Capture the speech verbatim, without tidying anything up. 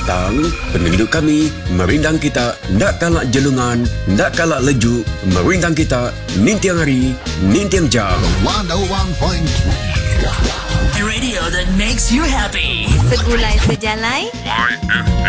petang, penduduk kami merindang kita, nak kalak jelungan, nak kalak lejuk, merindang kita, nintiang hari, nintiang jam. one oh one point three Radio that makes you happy. Segulai sejalai. Y F M.